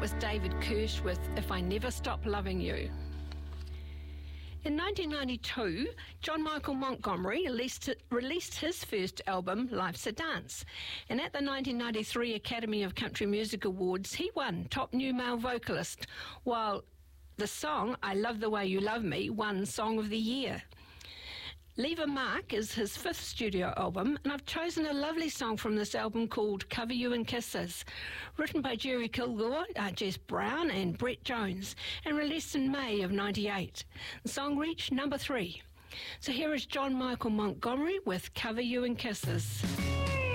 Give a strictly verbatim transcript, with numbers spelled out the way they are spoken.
was David Kirsch with If I Never Stop Loving You. In nineteen ninety-two, John Michael Montgomery released, released his first album, Life's a Dance. And at the nineteen ninety-three Academy of Country Music Awards, he won Top New Male Vocalist, while the song, I Love the Way You Love Me, won Song of the Year. Leave a Mark is his fifth studio album, and I've chosen a lovely song from this album called Cover You in Kisses, written by Jerry Kilgore, uh, Jess Brown and Brett Jones, and released in May of ninety-eight. The song reached number three. So here is John Michael Montgomery with Cover You in Kisses.